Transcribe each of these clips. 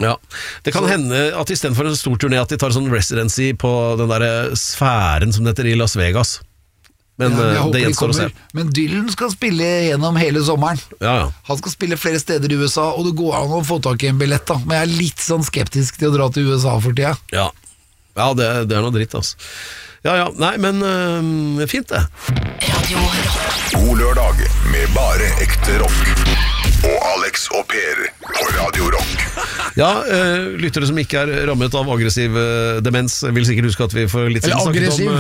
Ja, det kan hende at I stedet for en stor turné at de tar sånn residency på den der sfæren som det heter I Las Vegas. Men det gjenstår å se. Men Dylan skal spille gjennom hele sommeren. Ja. Han skal spille flere steder I USA, og det går an å få tak I en billett da. Men jeg litt sånn skeptisk til å dra til USA for tida. Ja, det noe dritt altså. Ja, nei, men fint det. Radio Rock. God lørdag med bare ekte rock. Og Alex og Per på Radio Rock. Ja, lyttere som ikke rammet av aggressiv demens vil sikkert huske at vi får litt Eller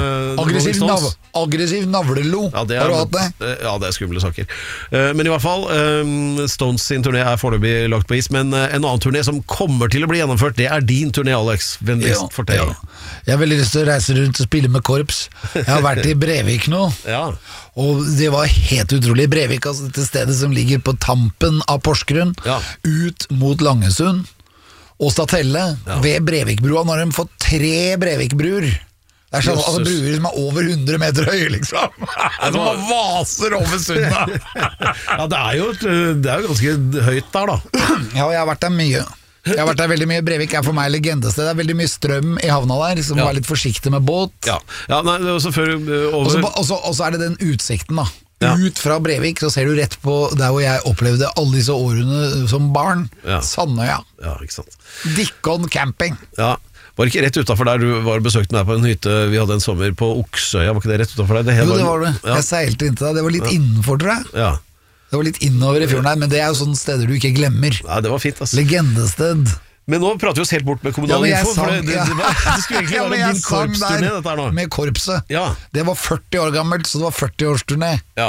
aggressiv aggressiv navlelo. Ja, har du hatt det? Ja, det skumle saker. Men I hvert fall, Stones sin turné foreløpig lagt på is, men en annen turné som kommer til å bli gjennomført, det din turné, Alex. Vennligst fortell. Jeg har veldig lyst til å reise rundt og spille med korps. Jeg har vært I Brevik nå. Ja. Og det var helt utrolig. Brevik, altså dette stedet som ligger på tampen av Porsgrunn, ut mot Langesund og Statelle, ved Brevikbrua. Nå har de fått 3 Brevikbruer. Det sånn, altså bruer som over 100 meter høye, liksom. Som bare vaser over sundet. Ja, det jo ganske høyt der, da. Ja, jeg har vært der mye. Jeg har vært der veldig mye. Brevik for meg legendested. Det veldig mye strøm I havna der, så må være litt forsiktig med båt. Ja, nei, det også før over... Og så det den utsikten da. Ut fra Brevik så ser du rett på der hvor jeg opplevde alle disse årene som barn. Sandøya. Ja, ikke sant. Dikkon camping. Ja, var det ikke rett utenfor der du var og besøkte meg på en hytte vi hadde en sommer på Oksøya? Var ikke det rett utenfor der? Jo, det var det. Jeg seilte inn til deg. Det var litt innenfor, tror jeg. Ja. Det var litt innover I fjorden her, men det jo sånne steder du ikke glemmer. Ja, det var fint, altså. Legendested. Men nå prater vi oss helt bort med kommunal info, for det skulle egentlig være din korpsturné, dette her nå. Med korpset. Ja. Det var 40 år gammelt, så det var 40-årsturné. Ja.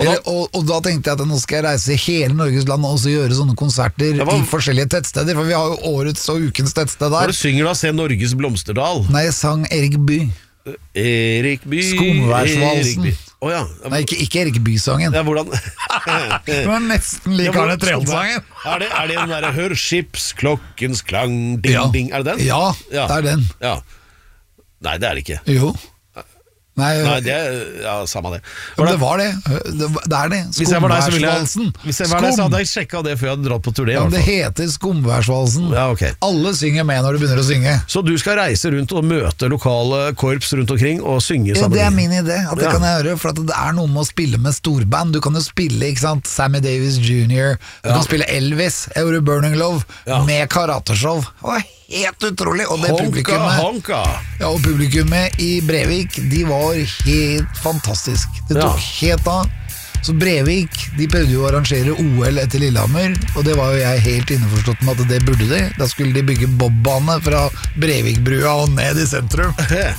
Og da tenkte jeg at nå skal jeg reise I hele Norges land og også gjøre sånne konserter I forskjellige tettsteder, for vi har jo årets og ukens tettsted der. Hva du synger da? Se Norges Blomsterdal. Nei, jeg sang Erik Bye. Erik Bye. Skomværsvalsen. Ja. Nei, ikke Erik Bye-sangen. Ja, hvordan? Det var nesten like Arne Treholt-sangen. Det den der Hør skips, klokkens klang, ding, ding. Det den? Ja, det den. Ja. Nei, det det ikke. Jo. Nei, det samme det. Det var det. Det det. Skomværsvalsen. Hvis jeg var der, så hadde jeg sjekket det før jeg hadde dratt på turné. Ja, det heter Skomværsvalsen. Ja, ok. Alle synger med når du begynner å synge. Så du skal reise rundt og møte lokale korps rundt omkring og synge sammen? Ja, det min idé, at det kan jeg gjøre, for det noe med å spille med storband. Du kan jo spille, ikke sant, Sammy Davis Jr. Du kan spille Elvis, jeg gjorde Burning Love, med karateshow. Helt utrolig, og det og publikummet I Brevik, de var helt fantastisk. Det tok helt av. Så Brevik, de prøvde jo å arrangere OL etter Lillehammer, og det var jo jeg helt innforstått med at det burde de. Da skulle de bygge bobbane fra Brevikbrua og ned I sentrum. Det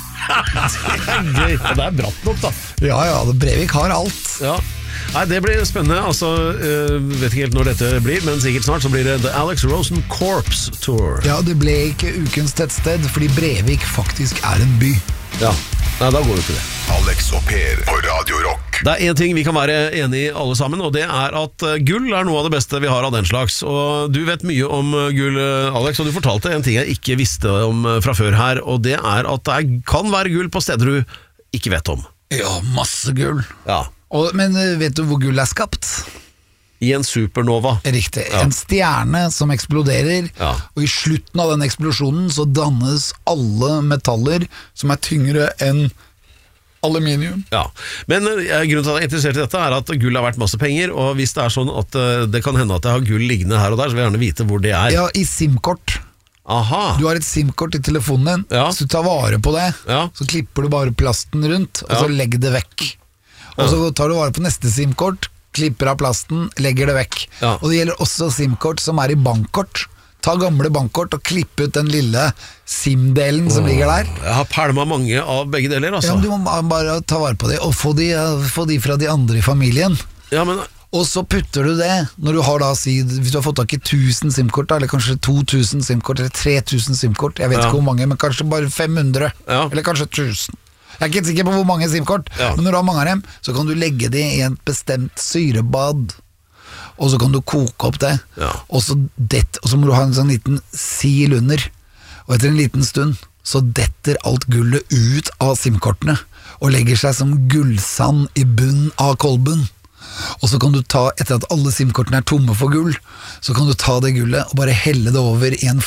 gøy, og det bratt nok da. Ja, Brevik har alt. Ja. Nei, det blir spennende, altså vet ikke helt når dette blir, men sikkert snart så blir det The Alex Rosen Corps Tour. Ja, det ble ikke ukens tettsted, fordi Brevik faktisk en by. Ja, nei, da går det til det. Alex og Per på Radio Rock. Det en ting vi kan være enige I alle sammen, og det at gull noe av det beste vi har av den slags. Og du vet mye om gull, Alex, og du fortalte en ting jeg ikke visste om fra før her, og det at det kan være gull på steder du ikke vet om. Ja, masse gull. Ja. Men vet du hvor gull skapt? I en supernova. Riktig, en stjerne som eksploderer, og I slutten av den eksplosjonen så dannes alle metaller som tyngre enn aluminium. Ja, men grunnen til at jeg interessert I dette at gull har vært masse penger, og hvis det sånn at det kan hende at jeg har gull liggende her og der, så vil jeg gjerne vite hvor det Ja, I SIM-kort. Aha. Du har et SIM-kort I telefonen din, hvis du tar vare på det, så klipper du bare plasten rundt, og så legger det vekk. Og så tar du vare på neste SIM-kort, klipper av plasten, legger det vekk. Og det gjelder også SIM-kort som I bankkort. Ta gamle bankkort og klippe ut den lille SIM-delen som ligger der. Jeg har perlet mange av begge deler, altså. Ja, du må bare ta vare på det, og få de fra de andre I familien. Ja, men... Og så putter du det, når du har da, hvis du har fått tak I 1000 SIM-kort, eller kanskje 2000 SIM-kort, eller 3000 SIM-kort, jeg vet ikke hvor mange, men kanskje bare 500, eller kanskje 1000. Jeg ikke sikker på hvor mange SIM-kort, men når du har mange av dem, så kan du legge det I en bestemt syrebad, og så kan du koke opp det, og så må du ha en sånn liten sil under, og etter en liten stund, så detter alt gullet ut av SIM-kortene, og legger seg som gullsand I bunnen av kolben. Og så kan du ta, etter at alle SIM-kortene tomme for gull, så kan du ta det gullet og bare helle det over I en